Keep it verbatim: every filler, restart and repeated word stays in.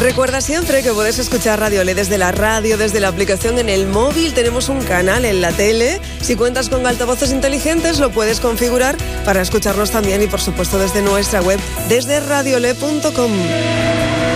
Recuerda siempre que puedes escuchar Radio L desde la radio, desde la aplicación en el móvil. Tenemos un canal en la tele. Si cuentas con altavoces inteligentes, lo puedes configurar para escucharnos también y, por supuesto, desde nuestra web, desde radiole punto com.